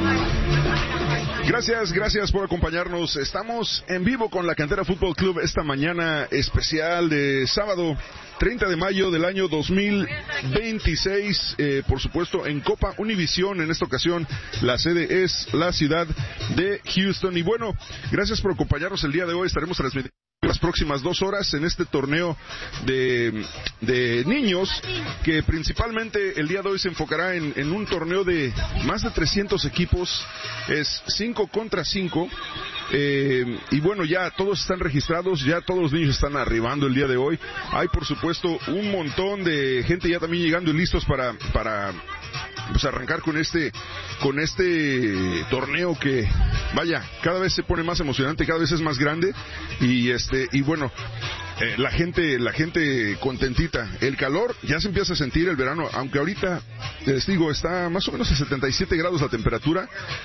Gracias por acompañarnos. Estamos en vivo con la Cantera Fútbol Club esta mañana especial de sábado 30 de mayo del año 2026, por supuesto en Copa Univisión. En esta ocasión la sede es la ciudad de Houston. Y bueno, gracias por acompañarnos el día de hoy. Estaremos transmitiendo las próximas 2 horas en este torneo de niños, que principalmente el día de hoy se enfocará en un torneo de más de 300 equipos. Es 5 contra 5. Y bueno, ya todos están registrados, ya todos los niños están arribando el día de hoy. Hay por supuesto un montón de gente ya también llegando y listos para pues arrancar con este torneo que, vaya, cada vez se pone más emocionante, cada vez es más grande y bueno, la gente contentita. El calor ya se empieza a sentir, el verano, aunque ahorita les digo, está más o menos a 77 grados la temperatura.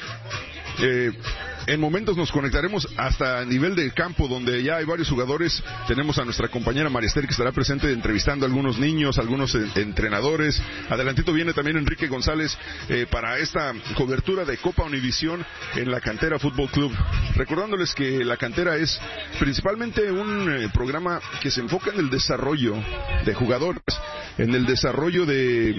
En momentos nos conectaremos hasta el nivel del campo, donde ya hay varios jugadores. Tenemos a nuestra compañera Mariester, que estará presente entrevistando a algunos niños, algunos entrenadores. Adelantito viene también Enrique González para esta cobertura de Copa Univisión en la Cantera Fútbol Club. Recordándoles que la Cantera es principalmente un programa que se enfoca en el desarrollo de jugadores, en el desarrollo de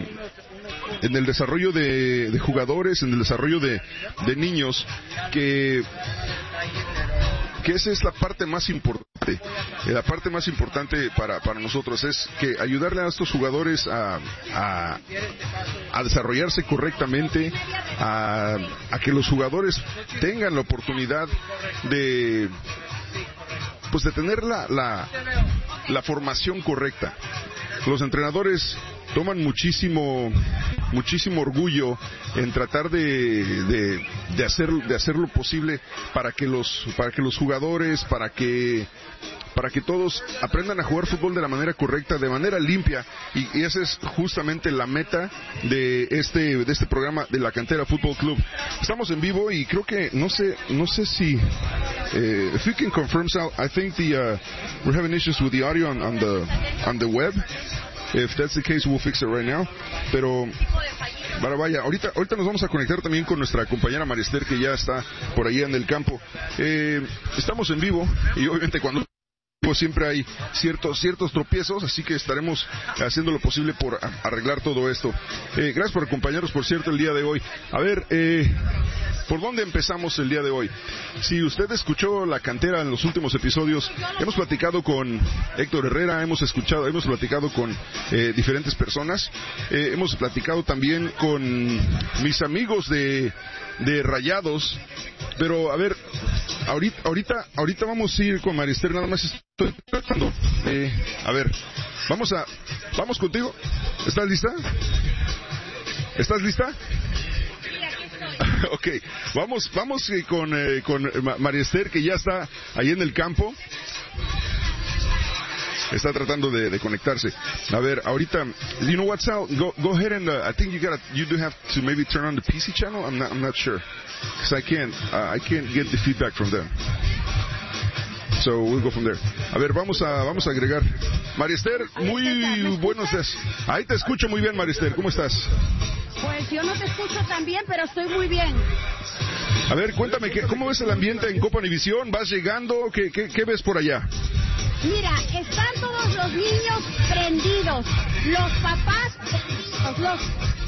jugadores, en el desarrollo de niños, que esa es la parte más importante. La parte más importante para nosotros es que ayudarle a estos jugadores a desarrollarse correctamente, a que los jugadores tengan la oportunidad de tener la formación correcta. Los entrenadores toman muchísimo orgullo en tratar de hacer lo posible para que los jugadores, para que todos aprendan a jugar fútbol de la manera correcta, de manera limpia, y esa es justamente la meta de este programa de la Cantera Fútbol Club. Estamos en vivo y creo que no sé si if you can confirm, Sal, I think we're having issues with the audio on the web. If that's the case, we'll fix it right now. Pero vaya, ahorita nos vamos a conectar también con nuestra compañera Mariester, que ya está por ahí en el campo. Estamos en vivo y obviamente cuando siempre hay ciertos tropiezos, así que estaremos haciendo lo posible por arreglar todo esto. Gracias por acompañarnos, por cierto, el día de hoy. A ver, ¿por dónde empezamos el día de hoy? Si usted escuchó la Cantera en los últimos episodios, hemos platicado con Héctor Herrera, hemos platicado con diferentes personas, hemos platicado también con mis amigos de Rayados, pero a ver, ahorita vamos a ir con Mariester, nada más estoy tratando. A ver, vamos contigo. ¿Estás lista? Ok, vamos con Mariester, que ya está ahí en el campo. Está tratando de conectarse. A ver, ahorita, you know what, Sal? Go ahead and I think you do have to maybe turn on the PC channel. I'm not sure, because I can't get the feedback from them. So we'll go from there. A ver, vamos a agregar. Mariester, muy buenos días. Ahí te escucho muy bien, Mariester. ¿Cómo estás? Pues yo no te escucho tan bien, pero estoy muy bien. A ver, cuéntame, ¿cómo ves el ambiente en Copa Univisión? ¿Vas llegando? ¿Qué ves por allá? Mira, están todos los niños prendidos, los papás prendidos,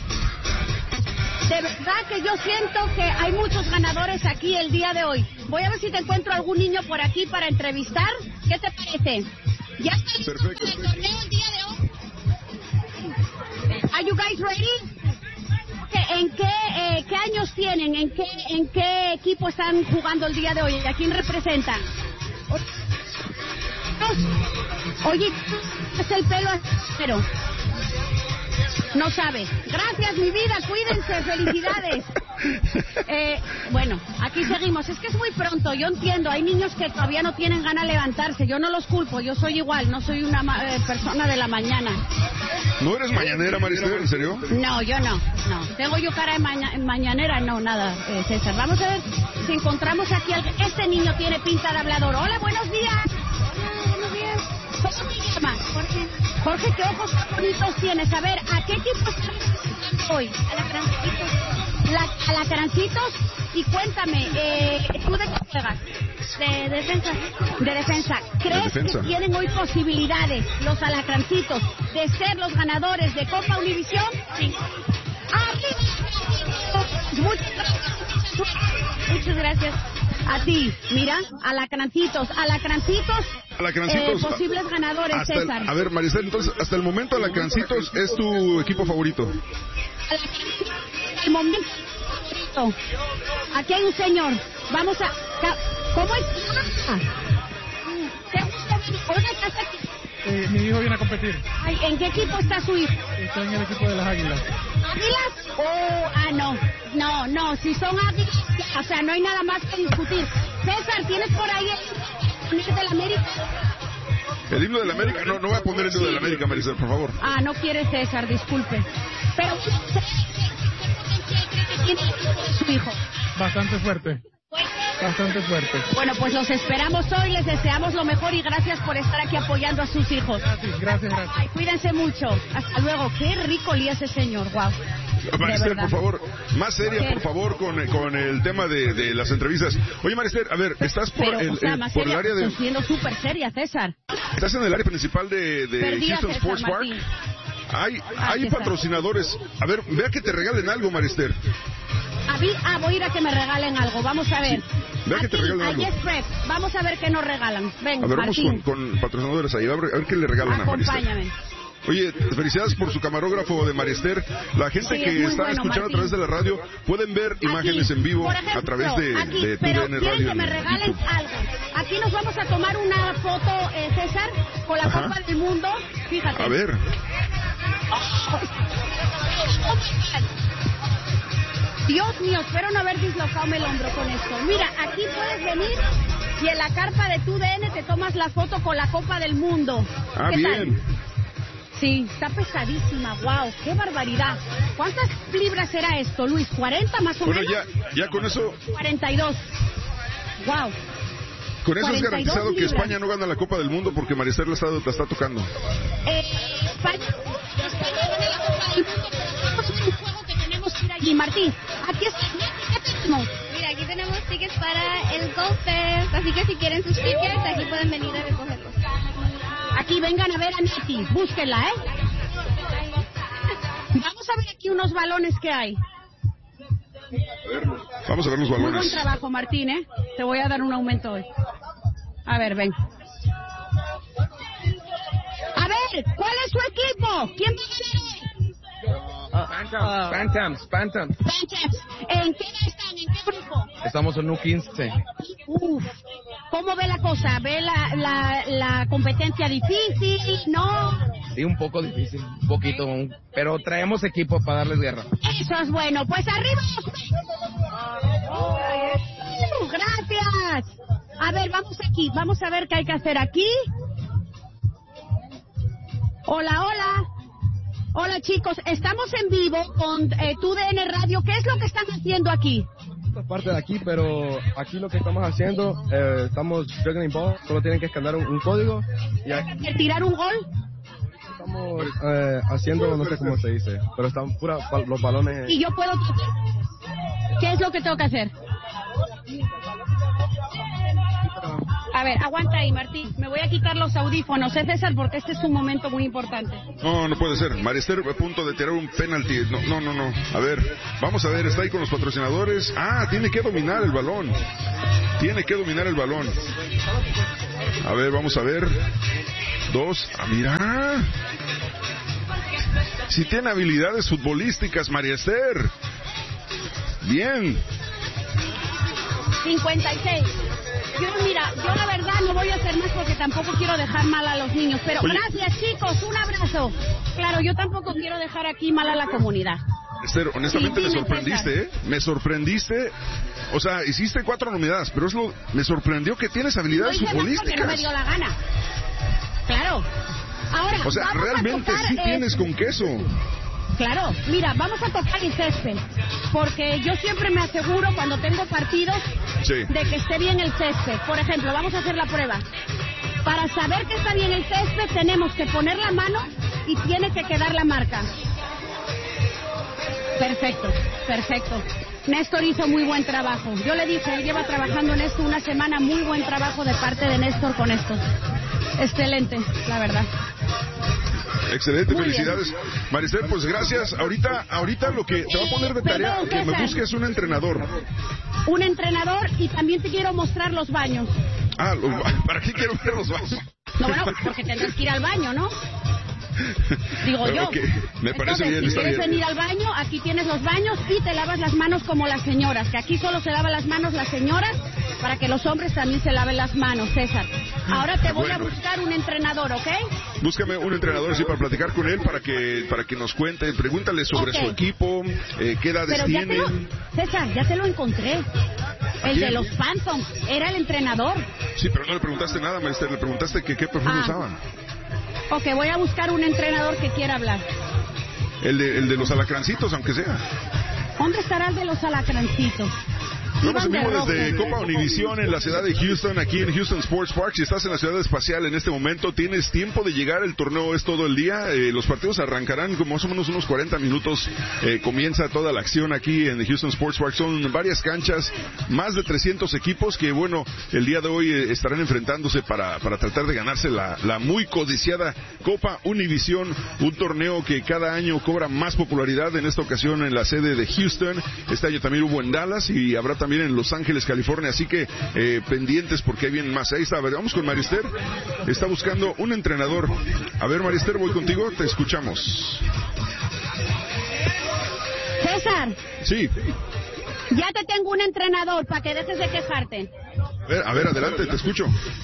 De verdad que yo siento que hay muchos ganadores aquí el día de hoy. Voy a ver si te encuentro algún niño por aquí para entrevistar. ¿Qué te parece? ¿Ya está listo para el torneo el día de hoy? Are you guys ready? ¿En qué años tienen? ¿En qué equipo están jugando el día de hoy? ¿A quién representan? Oye, es el pelo pero no sabe. Gracias, mi vida, cuídense, felicidades. Bueno, aquí seguimos. Es que es muy pronto, yo entiendo. Hay niños que todavía no tienen ganas de levantarse. Yo no los culpo, yo soy igual, no soy una persona de la mañana. ¿No eres mañanera, Marister? ¿En serio? No, yo no. ¿Tengo yo cara de mañanera? No, nada, César. Vamos a ver si encontramos aquí este niño tiene pinta de hablador. Hola, buenos días. Hola, buenos días. ¿Cómo te llamas? Jorge, ¿qué ojos tan bonitos tienes? A ver, ¿a qué equipo estás representando hoy? A la Gran Equipo. Alacrancitos. Y cuéntame, ¿tú de qué juegas? De defensa. De defensa. ¿Crees que tienen hoy posibilidades los Alacrancitos de ser los ganadores de Copa Univisión? Sí. Muchas gracias. A ti, mira, Alacrancitos, posibles ganadores, César. A ver, Maricel, entonces, hasta el momento Alacrancitos es tu equipo favorito. El momento. Aquí hay un señor. Vamos a... ¿Cómo es? Mi hijo viene a competir. Ay, ¿en qué equipo está su hijo? Está en el equipo de las Águilas. ¿Águilas? No, si son Águilas, o sea, no hay nada más que discutir. César, ¿tienes por ahí el himno de la América? ¿El himno de la América? No voy a poner el himno de la América, Maricel, por favor. No quiere César, disculpe. Pero, ¿qué tiene su hijo? Bastante fuerte. Bueno, pues los esperamos hoy, les deseamos lo mejor y gracias por estar aquí apoyando a sus hijos. Gracias. Ay, cuídense mucho. Hasta luego. Qué rico olía ese señor, wow. Maricel, por favor, más seria, por favor, con el tema de las entrevistas. Oye, Maricel, a ver, estás por el área de... Estoy siendo súper seria, César. Estás en el área principal de Houston Sports Park. Hay patrocinadores. A ver, vea que te regalen algo, Maricel. Voy a ir a que me regalen algo. Vamos a ver. Sí, vea que te regalen algo. Vamos a ver qué nos regalan. Ven, a ver, vamos con patrocinadores ahí. A ver qué le regalan a Maricel. Acompáñame. Oye, felicidades por su camarógrafo de Marister. La gente que está escuchando a través de la radio pueden ver imágenes en vivo, ejemplo, a través de TUDN Radio. Que me regalen algo. Aquí nos vamos a tomar una foto, César, con la Copa del Mundo. Fíjate. A ver. Dios mío, espero no haber dislocado el hombro con esto. Mira, aquí puedes venir y en la carpa de TUDN te tomas la foto con la Copa del Mundo. ¿Qué bien. Tal? Sí, está pesadísima, wow, qué barbaridad. ¿Cuántas libras será esto, Luis? ¿40 más o menos? Bueno, ya con eso... 42, wow. Con eso es garantizado que España no gana la Copa del Mundo porque Marister la está tocando. España gana la Copa del Mundo, es un juego que tenemos que ir allí. Martín, aquí está, ¿qué tenemos? Mira, aquí tenemos tickets para el Golf Fest, así que si quieren sus tickets, aquí pueden venir a recogerlos. Aquí vengan a ver a Nati, búsquenla, Vamos a ver aquí unos balones que hay. Vamos a ver los balones. Muy buen trabajo, Martín, Te voy a dar un aumento hoy. A ver, ven. A ver, ¿cuál es su equipo? ¿Quién va a ganar? Phantoms. ¿En qué están? ¿En qué grupo? Estamos en U15. ¿Cómo ve la cosa? ¿Ve la competencia difícil? ¿No? Sí, un poco difícil, un poquito, pero traemos equipo para darles guerra. Eso es bueno, pues arriba. Gracias. A ver, vamos a ver qué hay que hacer aquí. Hola chicos, estamos en vivo con TUDN Radio. ¿Qué es lo que están haciendo aquí? Esta parte de aquí, pero aquí lo que estamos haciendo, estamos juggling ball, solo tienen que escanear un código y ¿tirar un gol? Estamos haciendo, no sé cómo se dice, pero están los balones. ¿Y yo puedo? ¿Qué es lo que tengo que hacer? A ver, aguanta ahí, Martín. Me voy a quitar los audífonos, César, porque este es un momento muy importante. No puede ser. Marister a punto de tirar un penalti. No. A ver, vamos a ver, está ahí con los patrocinadores. Tiene que dominar el balón. A ver, vamos a ver. 2. Mira. Si tiene habilidades futbolísticas, Marister. Bien. 56. Yo la verdad no voy a hacer más porque tampoco quiero dejar mal a los niños. Pero gracias, chicos, un abrazo. Claro, yo tampoco quiero dejar aquí mal a la comunidad. Esther, honestamente me sorprendiste, Me sorprendiste. O sea, hiciste 4 nominadas, pero me sorprendió que tienes habilidades futbolísticas. Porque no me dio la gana. Claro. Ahora, o sea, realmente sí tienes con queso. Claro, mira, vamos a tocar el césped, porque yo siempre me aseguro cuando tengo partidos de que esté bien el césped. Por ejemplo, vamos a hacer la prueba. Para saber que está bien el césped tenemos que poner la mano y tiene que quedar la marca. Perfecto. Néstor hizo muy buen trabajo. Yo le dije, él lleva trabajando en esto una semana, muy buen trabajo de parte de Néstor con esto. Excelente, la verdad. Excelente, Muy felicidades. bien. Maricel, pues gracias. Ahorita lo que te va a poner de tarea, Perdón, que me César. busques un entrenador. Un entrenador y también te quiero mostrar los baños. Ah, ¿para qué quiero ver los vasos? No, bueno, porque tendrás que ir al baño, ¿no? Digo yo. Ok, me parece Entonces, bien, si está quieres bien. venir al baño, aquí tienes los baños y te lavas las manos como las señoras, que aquí solo se lavan las manos las señoras para que los hombres también se laven las manos, César. Ahora te voy a Bueno. buscar un entrenador, ¿ok? Búscame un entrenador así para platicar con él, para que nos cuente. Pregúntale sobre Ok. su equipo, qué edades Pero ya tienen. César, ya te lo encontré. El quién? de los Phantoms, era el entrenador. Sí, pero no le preguntaste nada, maestro. Le preguntaste que qué perfume usaban. Ok, voy a buscar un entrenador que quiera hablar. El de los alacrancitos, aunque sea. ¿Dónde estará el de los alacrancitos? Estamos en Iban de vivo desde rojo. Copa Univisión en la ciudad de Houston, aquí en Houston Sports Park. Si estás en la ciudad espacial en este momento, tienes tiempo de llegar. El torneo es todo el día. Los partidos arrancarán como más o menos unos 40 minutos. Comienza toda la acción aquí en Houston Sports Park. Son varias canchas, más de 300 equipos que, bueno, el día de hoy estarán enfrentándose para tratar de ganarse la muy codiciada Copa Univisión, un torneo que cada año cobra más popularidad. En esta ocasión en la sede de Houston. Este año también hubo en Dallas y habrá también en Los Ángeles, California, así que pendientes porque hay bien más. Ahí está, a ver, vamos con Marister. Está buscando un entrenador. A ver, Marister, voy contigo, te escuchamos. César, Sí, ya te tengo un entrenador para que dejes de quejarte. a ver, adelante, te escucho.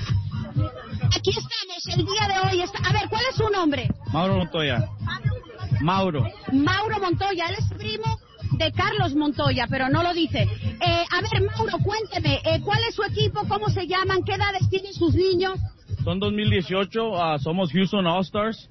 Aquí estamos, el día de hoy. A ver, ¿cuál es su nombre? Mauro Montoya. Mauro. Mauro Montoya, él es primo de Carlos Montoya, pero no lo dice. A ver, Mauro, cuénteme, ¿cuál es su equipo? ¿Cómo se llaman? ¿Qué edades tienen sus niños? Son 2018, somos Houston All-Stars.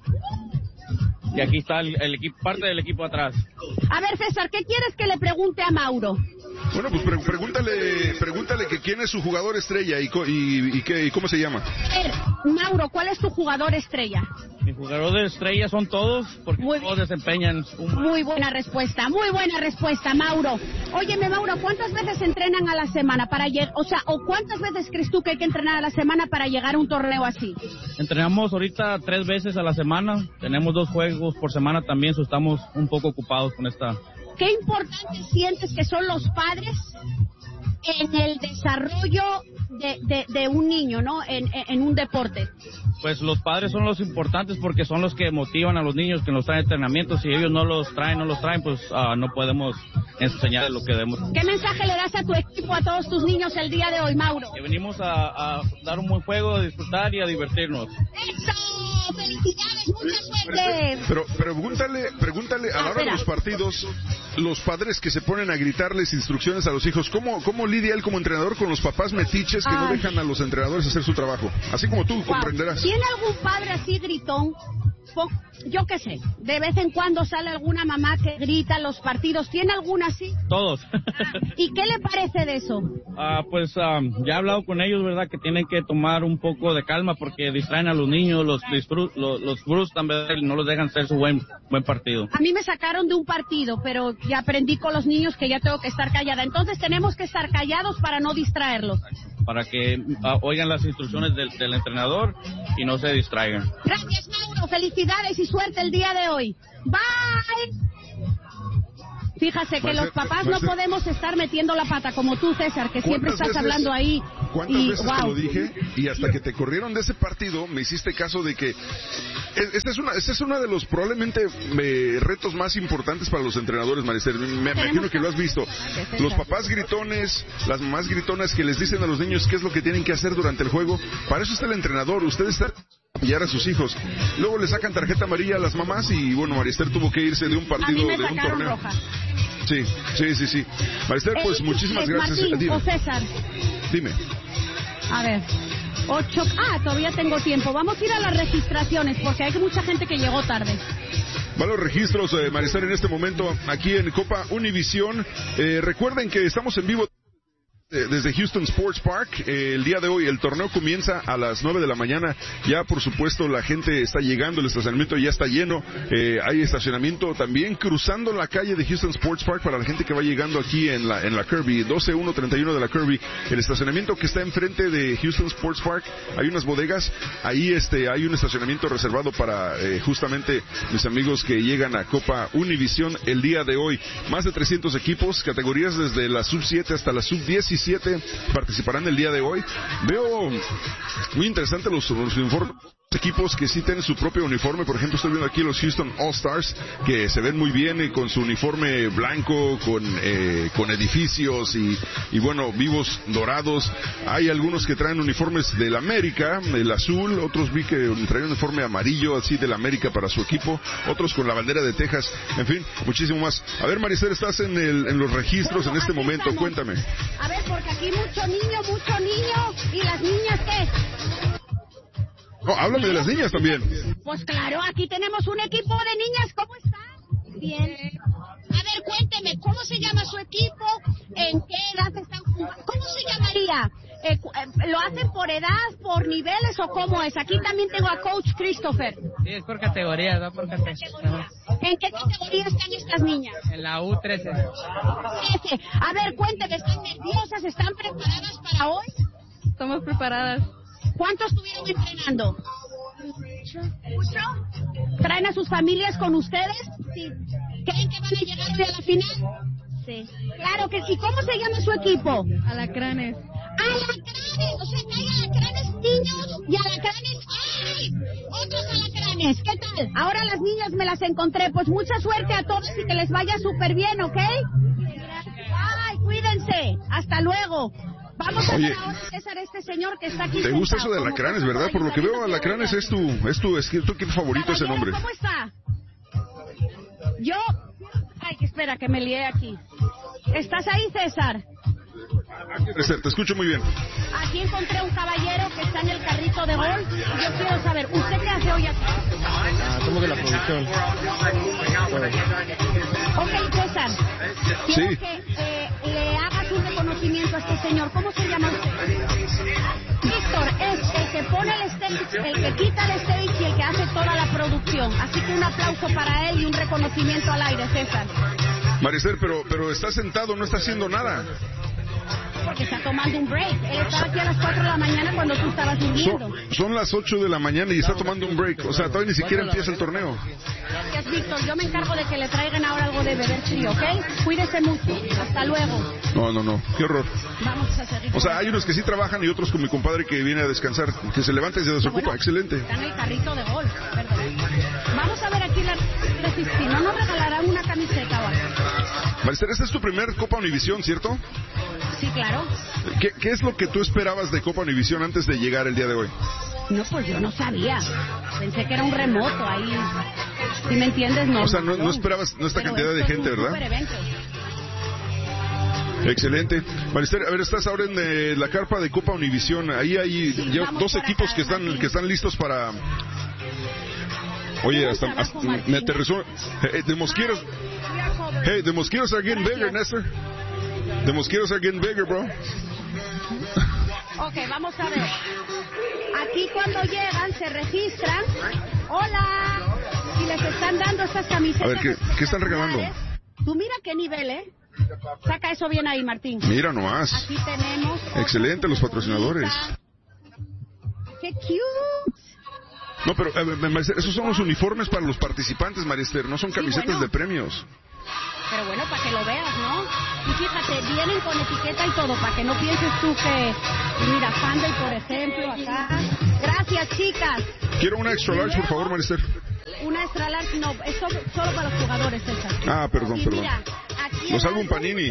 Y aquí está el equipo, parte del equipo atrás. A ver, César, ¿qué quieres que le pregunte a Mauro? Bueno, pues pregúntale que quién es su jugador estrella y cómo se llama. A ver, Mauro, ¿cuál es tu jugador estrella? Mi jugador de estrella son todos, porque Muy todos desempeñan Muy buena respuesta, Mauro. Óyeme, Mauro, ¿cuántas veces entrenan a la semana para llegar, o cuántas veces crees tú que hay que entrenar a la semana para llegar a un torneo así? Entrenamos ahorita 3 veces a la semana, tenemos 2 juegos por semana también, estamos un poco ocupados con esta. ¿Qué importante sientes que son los padres en el desarrollo de un niño, ¿no? En un deporte. Pues los padres son los importantes porque son los que motivan a los niños que nos traen entrenamientos. Si ellos no los traen, pues no podemos enseñarles lo que debemos. ¿Qué mensaje le das a tu equipo, a todos tus niños el día de hoy, Mauro? Que venimos a dar un buen juego, a disfrutar y a divertirnos. ¡Eso! ¡Felicidades! ¡Mucha suerte! Pero pregúntale a la hora de los partidos, los padres que se ponen a gritarles instrucciones a los hijos, ¿cómo lidia él como entrenador con los papás metiches que no dejan a los entrenadores hacer su trabajo? Así como tú comprenderás. ¿Tiene algún padre así gritón? Yo qué sé, de vez en cuando sale alguna mamá que grita en los partidos. ¿Tiene alguna así? Todos. ¿Y qué le parece de eso? Pues ya he hablado con ellos, ¿verdad? Que tienen que tomar un poco de calma porque distraen a los niños, los frustran, ¿verdad? Y no los dejan hacer su buen partido. A mí me sacaron de un partido, pero ya aprendí con los niños que ya tengo que estar callada. Entonces tenemos que estar callados para no distraerlos. Para que oigan las instrucciones del entrenador y no se distraigan. Gracias, Mauro. Felicidades y suerte el día de hoy. Bye. Fíjate que los papás no podemos estar metiendo la pata como tú, César, que siempre estás hablando ahí. ¿Cuántas veces te lo dije? Y hasta que te corrieron de ese partido, me hiciste caso de que este es uno de los probablemente retos más importantes para los entrenadores, Maricel. Me imagino que lo has visto. Los papás gritones, las mamás gritonas que les dicen a los niños qué es lo que tienen que hacer durante el juego. Para eso está el entrenador. Ustedes están guiar a sus hijos. Luego le sacan tarjeta amarilla a las mamás y bueno, Marister tuvo que irse de un partido, de un torneo. Roja. Sí. Marister, pues muchísimas gracias. Martín o César. Dime. A ver. 8. Todavía tengo tiempo. Vamos a ir a las registraciones porque hay mucha gente que llegó tarde. Va los registros, Marister, en este momento aquí en Copa Univisión. Recuerden que estamos en vivo desde Houston Sports Park. El día de hoy el torneo comienza a las 9 de la mañana. Ya por supuesto la gente está llegando, el estacionamiento ya está lleno. Hay estacionamiento también cruzando la calle de Houston Sports Park para la gente que va llegando aquí en la Kirby, 12131 de la Kirby. El estacionamiento que está enfrente de Houston Sports Park, hay unas bodegas, ahí hay un estacionamiento reservado para justamente mis amigos que llegan a Copa Univisión el día de hoy. Más de 300 equipos, categorías desde la sub-7 hasta la sub-17 participarán el día de hoy. Veo muy interesante los uniformes. Equipos que sí tienen su propio uniforme. Por ejemplo, estoy viendo aquí los Houston All-Stars, que se ven muy bien con su uniforme blanco, con edificios y bueno, vivos dorados. Hay algunos que traen uniformes del América, el azul, otros vi que traen un uniforme amarillo, así del América para su equipo, otros con la bandera de Texas, en fin, muchísimo más. A ver, Maricel, estás en los registros en este momento, cuéntame. A ver, porque aquí mucho niño, ¿y las niñas qué? No, háblame de las niñas también. Pues claro, aquí tenemos un equipo de niñas. ¿Cómo están? Bien. A ver, cuénteme, ¿cómo se llama su equipo? ¿En qué edad están jugando? ¿Cómo se llamaría? ¿Lo hacen por edad, por niveles o cómo es? Aquí también tengo a Coach Christopher. Sí, es por categoría, ¿no? Por categoría. ¿En qué categoría están estas niñas? En la U13. A ver, cuénteme, ¿están nerviosas? ¿Están preparadas para hoy? Estamos preparadas. ¿Cuánto estuvieron entrenando? ¿Mucho? ¿Traen a sus familias con ustedes? Sí. ¿Creen que van a llegar hoy a la final? Sí. Claro que sí. ¿Cómo se llama su equipo? Alacranes. ¡Alacranes! O sea, que hay alacranes niños y alacranes... ¡Ay! ¡Otros alacranes! ¿Qué tal? Ahora las niñas me las encontré. Pues mucha suerte a todos y que les vaya súper bien, ¿ok? ¡Ay, cuídense! ¡Hasta luego! Vamos a ver ahora, César, este señor que está aquí. ¿Te gusta eso de alacranes, verdad? Por lo que veo, alacranes es tu equipo favorito, ese nombre. ¿Cómo está? Yo... Ay, que espera, que me lié aquí. ¿Estás ahí, César? César, te escucho muy bien. Aquí encontré un caballero que está en el carrito de gol. Y yo quiero saber, ¿usted qué hace hoy aquí? Como que la producción. Ok, César. Quiero que le hagas un reconocimiento a este señor. ¿Cómo se llama usted? Víctor es el que pone el stage, el que quita el stage y el que hace toda la producción. Así que un aplauso para él y un reconocimiento al aire, César. Maricel, pero está sentado, no está haciendo nada. Porque está tomando un break. Él estaba aquí a las 4 de la mañana cuando tú estabas durmiendo. Son las 8 de la mañana y está tomando un break. O sea, todavía ni siquiera empieza el torneo. Gracias, Víctor. Yo me encargo de que le traigan ahora algo de beber frío, ¿ok? Cuídese mucho. Hasta luego. No. Qué horror. Vamos a seguir. O sea, hay unos que sí trabajan y otros con mi compadre que viene a descansar. Que se levanta y se desocupa. Bueno, excelente. Está en el carrito de golf. Perdón. Vamos a ver aquí la si no nos regalarán una camiseta ahora. Maricel, esta es tu primer Copa Univisión, ¿cierto? Sí, claro. ¿Qué es lo que tú esperabas de Copa Univisión antes de llegar el día de hoy? No, pues yo no sabía. Pensé que era un remoto ahí. ¿Sí me entiendes? No. O sea, no esperabas esta cantidad de gente, ¿verdad? Super evento. Excelente. Maricel, a ver, estás ahora en la carpa de Copa Univisión. Ahí hay ya dos equipos que están listos para... Oye, hasta me aterrizó. The mosquitoes. Hey, the mosquitoes are getting bigger, Nestor. The mosquitoes are getting bigger, bro. Ok, vamos a ver. Aquí cuando llegan se registran. Hola. Y les están dando estas camisetas. A ver, ¿qué están regalando? Tú mira qué nivel, ¿eh? Saca eso bien ahí, Martín. Mira nomás. Aquí tenemos... Excelente los patrocinadores. ¡Qué cute! No, pero esos son los uniformes para los participantes, Marister, no son camisetas de premios. Pero bueno, para que lo veas, ¿no? Y fíjate, vienen con etiqueta y todo, para que no pienses tú que... Mira, Fandel, por ejemplo, acá. Gracias, chicas. Quiero una extra large, por favor, Marister. Una extra large, no, es solo para los jugadores, César. Ah, perdón. Mira, aquí nos salgo un Panini.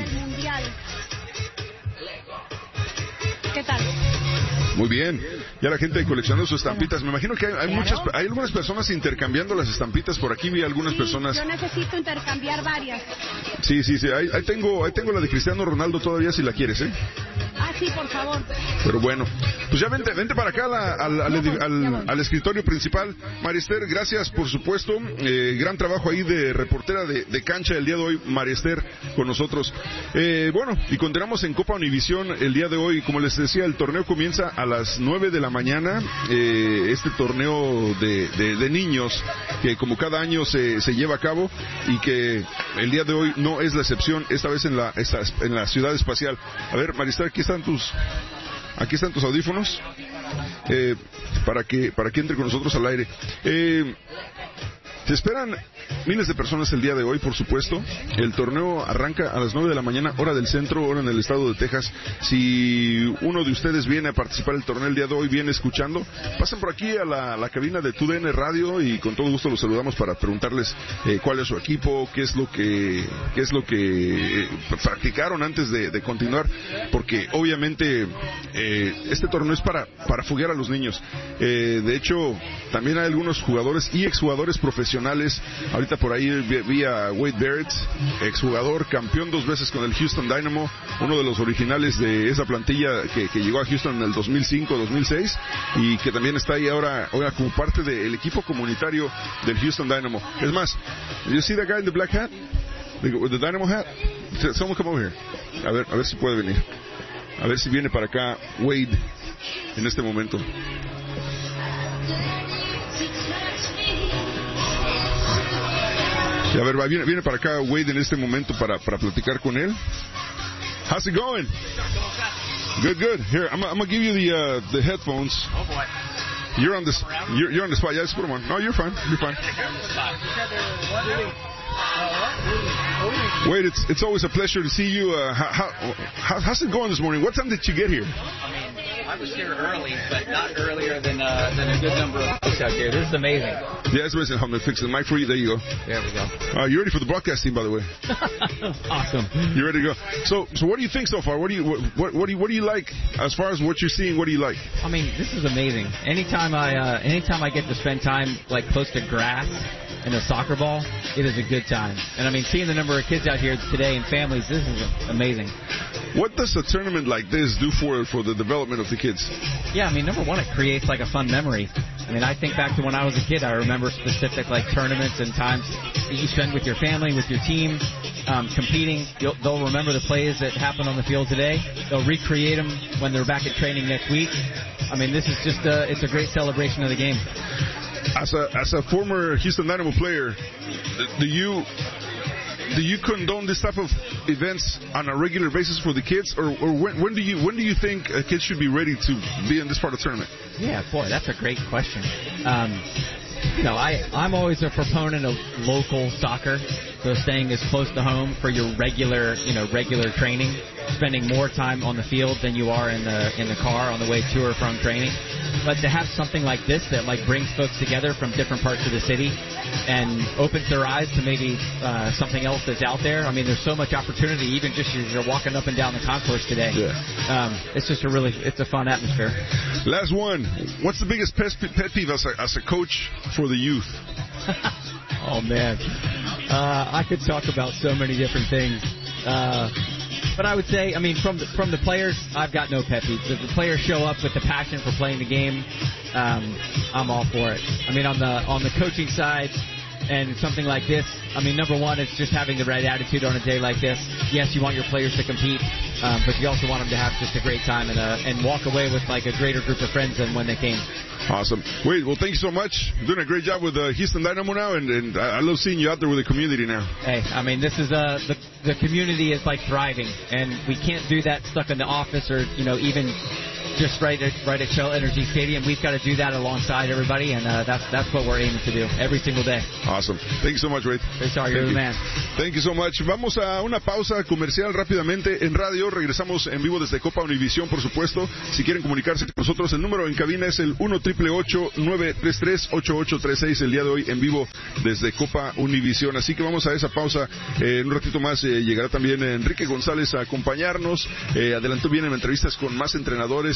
¿Qué tal? Muy bien. Ya la gente coleccionando sus estampitas. Me imagino que hay algunas personas intercambiando las estampitas. Por aquí vi algunas personas. Yo necesito intercambiar varias. Sí. Ahí tengo la de Cristiano Ronaldo todavía si la quieres, ¿eh? Ah, sí, por favor. Pero bueno, Pues ya vente para acá al escritorio principal. Mariester, gracias por supuesto. Gran trabajo ahí de reportera de cancha el día de hoy, Mariester, con nosotros. Bueno, y continuamos en Copa Univisión el día de hoy. Como les decía, el torneo comienza a las 9 de la mañana. Este torneo de niños que como cada año se lleva a cabo y que el día de hoy no es la excepción, esta vez en la ciudad espacial. A ver, Marister, aquí están tus audífonos para que entre con nosotros al aire. Se esperan miles de personas el día de hoy, por supuesto. El torneo arranca a las 9 de la mañana, hora del centro, hora en el estado de Texas. Si uno de ustedes viene a participar del torneo el día de hoy, viene escuchando, pasen por aquí a la cabina de TUDN Radio y con todo gusto los saludamos para preguntarles cuál es su equipo, qué es lo que practicaron antes de continuar, porque obviamente este torneo es para foguear a los niños. De hecho, también hay algunos jugadores y exjugadores profesionales. Ahorita por ahí vi a Wade Barrett, exjugador, campeón 2 veces con el Houston Dynamo, uno de los originales de esa plantilla que llegó a Houston en el 2005-2006 y que también está ahí ahora como parte del equipo comunitario del Houston Dynamo. Es más, you see that guy in the black hat? With the Dynamo hat? Someone come over here. A ver si puede venir. A ver si viene para acá Wade en este momento. Y a ver, viene para acá Wade en este momento para platicar con él. How's it going? Good. Here, I'm gonna give you the headphones. Oh boy. You're on the spot. Yeah, just put them on. No, you're fine. Wade, it's always a pleasure to see you. How's it going this morning? What time did you get here? I was here early, but not earlier than a good number of folks out here. This is amazing. Yeah, it's amazing. I'm going to fix the mic for you. There you go. There we go. You ready for the broadcast team, by the way? Awesome. You ready to go? So what do you think so far? What do you like as far as what you're seeing? What do you like? I mean, this is amazing. Anytime I get to spend time like close to grass and a soccer ball, it is a good time. And I mean, seeing the number of kids out here today and families, this is amazing. What does a tournament like this do for the development of the kids? Yeah, I mean, number one, it creates like a fun memory. I mean, I think back to when I was a kid. I remember specific like tournaments and times that you spend with your family, with your team, competing. They'll remember the plays that happened on the field today. They'll recreate them when they're back at training next week. I mean, this is just it's a great celebration of the game. As a former Houston Dynamo player, do you condone this type of events on a regular basis for the kids, or when do you think kids should be ready to be in this part of the tournament? Yeah, boy, that's a great question. I'm always a proponent of local soccer, so staying as close to home for your regular training, spending more time on the field than you are in the car on the way to or from training. But to have something like this that like brings folks together from different parts of the city and opens their eyes to maybe something else that's out there. I mean, there's so much opportunity, even just as you're walking up and down the concourse today. Yeah. It's just it's a fun atmosphere. Last one. What's the biggest pet peeve as a coach for the youth? Oh man, I could talk about so many different things. But I would say, I mean, from the players, I've got no pet peeves. If the players show up with the passion for playing the game, I'm all for it. I mean, on the coaching side and something like this, I mean, number one, it's just having the right attitude on a day like this. Yes, you want your players to compete, but you also want them to have just a great time and walk away with like a greater group of friends than when they came. Awesome. Wade, well, thank you so much. You're doing a great job with Houston Dynamo now, and I love seeing you out there with the community now. Hey, I mean, this is the community is like thriving, and we can't do that stuck in the office or even just right at Shell Energy Stadium. We've got to do that alongside everybody, and that's what we're aiming to do every single day. Awesome. Thank you so much, Wade. You're the man. Thank you so much. Vamos a una pausa comercial rápidamente en radio. Regresamos en vivo desde Copa Univisión, por supuesto. Si quieren comunicarse con nosotros, el número en cabina es el 1-888-933-8836. El día de hoy en vivo desde Copa Univisión. Así que vamos a esa pausa. En un ratito más llegará también Enrique González a acompañarnos. Adelantó bien en entrevistas con más entrenadores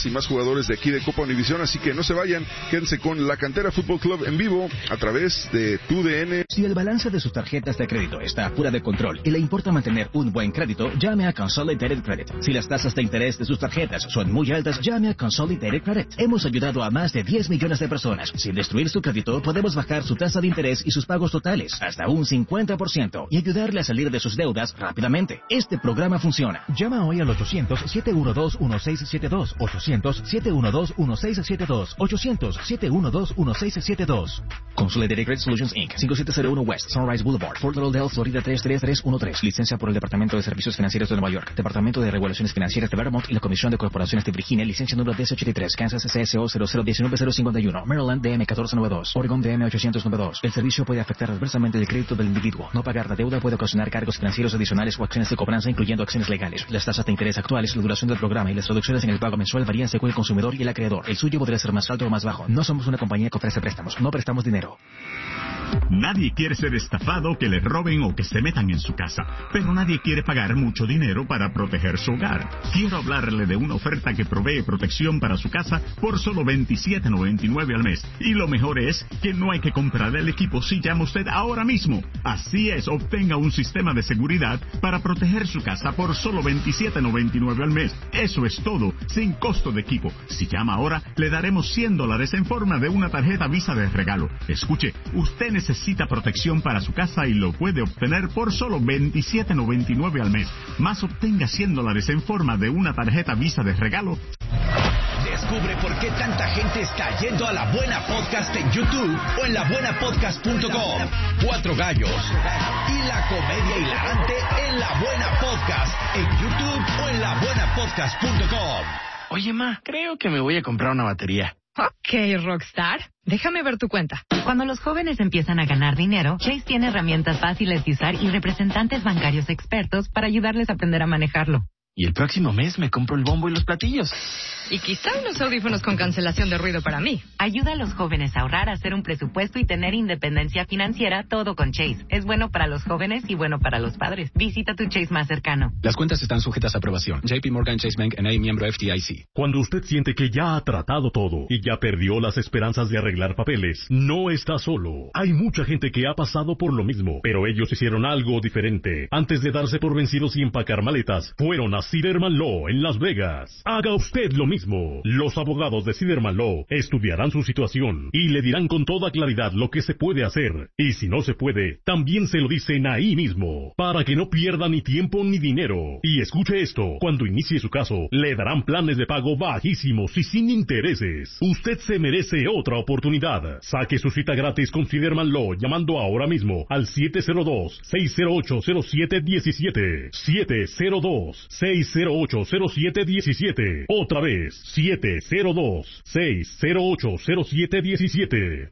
y más jugadores de aquí de Copa Univisión, así que no se vayan, quédense con La Cantera Fútbol Club en vivo a través de TUDN. Si el balance de sus tarjetas de crédito está fuera de control y le importa mantener un buen crédito, llame a Consolidated Credit. Si las tasas de interés de sus tarjetas son muy altas, llame a Consolidated Credit. Hemos ayudado a más de 10 millones de personas. Sin destruir su crédito, podemos bajar su tasa de interés y sus pagos totales hasta un 50% y ayudarle a salir de sus deudas rápidamente. Este programa funciona. Llama hoy al 800-712-1672. 800-712-1672. 800-712-1672. Consolidated Credit Solutions Inc. 5701 West Sunrise Boulevard, Fort Lauderdale, Florida 33313. Licencia por el Departamento de Servicios Financieros de Nueva York, Departamento de Regulaciones Financieras de Vermont y la Comisión de Corporaciones de Virginia. Licencia número 1083. Kansas CSO 0019051. Maryland DM 1492. Oregon DM 892. El servicio puede afectar adversamente el crédito del individuo. No pagar la deuda puede ocasionar cargos financieros adicionales o acciones de cobranza, incluyendo acciones legales. Las tasas de interés actuales, la duración del programa y las reducciones en el pago mensual varían según el consumidor y el acreedor. El suyo podría ser más alto o más bajo. No somos una compañía que ofrece préstamos. No prestamos dinero. Nadie quiere ser estafado, que le roben o que se metan en su casa, pero nadie quiere pagar mucho dinero para proteger su hogar. Quiero hablarle de una oferta que provee protección para su casa por solo $27.99 al mes. Y lo mejor es que no hay que comprar el equipo si llama usted ahora mismo. Así es, obtenga un sistema de seguridad para proteger su casa por solo $27.99 al mes. Eso es todo, sin costo de equipo. Si llama ahora, le daremos $100 en forma de una tarjeta Visa de regalo. Escuche, usted necesita protección para su casa y lo puede obtener por solo $27.99 al mes. Más obtenga $100 en forma de una tarjeta Visa de regalo. Descubre por qué tanta gente está yendo a La Buena Podcast en YouTube o en labuenapodcast.com. 4 gallos y la comedia hilarante en La Buena Podcast en YouTube o en labuenapodcast.com. Oye, ma, creo que me voy a comprar una batería. Ok, Rockstar. Déjame ver tu cuenta. Cuando los jóvenes empiezan a ganar dinero, Chase tiene herramientas fáciles de usar y representantes bancarios expertos para ayudarles a aprender a manejarlo. Y el próximo mes me compro el bombo y los platillos. Y quizá unos audífonos con cancelación de ruido para mí. Ayuda a los jóvenes a ahorrar, a hacer un presupuesto y tener independencia financiera, todo con Chase. Es bueno para los jóvenes y bueno para los padres. Visita tu Chase más cercano. Las cuentas están sujetas a aprobación. JP Morgan Chase Bank N.A. miembro FDIC. Cuando usted siente que ya ha tratado todo y ya perdió las esperanzas de arreglar papeles, no está solo. Hay mucha gente que ha pasado por lo mismo, pero ellos hicieron algo diferente. Antes de darse por vencidos y empacar maletas, fueron a Siderman Law en Las Vegas. Haga usted lo mismo. Los abogados de Siderman Law estudiarán su situación y le dirán con toda claridad lo que se puede hacer. Y si no se puede, también se lo dicen ahí mismo, para que no pierda ni tiempo ni dinero. Y escuche esto, cuando inicie su caso, le darán planes de pago bajísimos y sin intereses. Usted se merece otra oportunidad. Saque su cita gratis con Siderman Law llamando ahora mismo al 702-608-0717. 702-608-0717. Otra vez, 702-608-0717.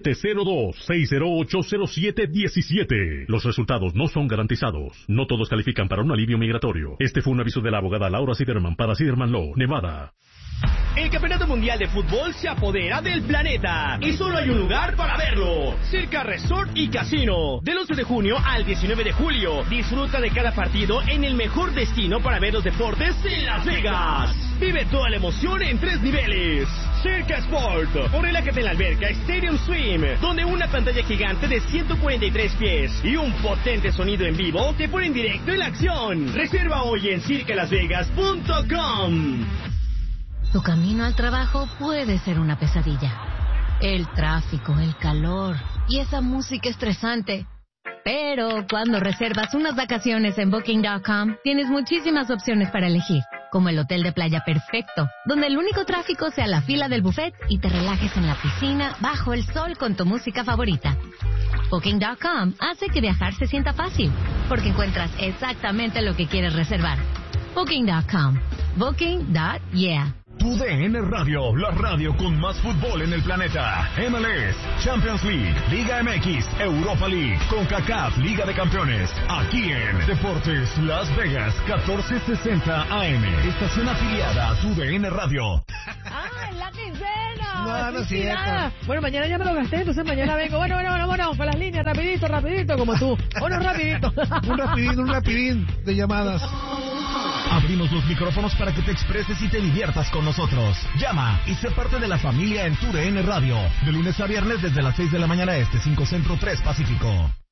702-608-0717. Los resultados no son garantizados. No todos califican para un alivio migratorio. Este fue un aviso de la abogada Laura Siderman para Siderman Law, Nevada. El Campeonato Mundial de Fútbol se apodera del planeta y solo hay un lugar para verlo: Circa Resort y Casino. Del 11 de junio al 19 de julio, disfruta de cada partido en el mejor destino para ver los deportes en Las Vegas. Vive toda la emoción en 3 niveles. Circa Sport, o relájate en la alberca Stadium Swim, donde una pantalla gigante de 143 pies y un potente sonido en vivo te ponen directo en la acción. Reserva hoy en circalasvegas.com. Tu camino al trabajo puede ser una pesadilla. El tráfico, el calor y esa música estresante. Pero cuando reservas unas vacaciones en Booking.com, tienes muchísimas opciones para elegir, como el hotel de playa perfecto, donde el único tráfico sea la fila del buffet y te relajes en la piscina bajo el sol con tu música favorita. Booking.com hace que viajar se sienta fácil, porque encuentras exactamente lo que quieres reservar. Booking.com. Booking.yeah. TUDN Radio, la radio con más fútbol en el planeta. MLS, Champions League, Liga MX, Europa League, CONCACAF, Liga de Campeones. Aquí en Deportes Las Vegas, 1460 AM. Estación afiliada a TUDN Radio. ¡Ay, la quincena! No, no es cierto. Bueno, mañana ya me lo gasté, entonces mañana vengo. Bueno, con las líneas, rapidito, como tú. Bueno, rapidito. Un rapidín de llamadas. Abrimos los micrófonos para que te expreses y te diviertas con nosotros. Llama y sé parte de la familia en TUDN Radio. De lunes a viernes desde las 6 de la mañana este, 5 Centro, 3 Pacífico.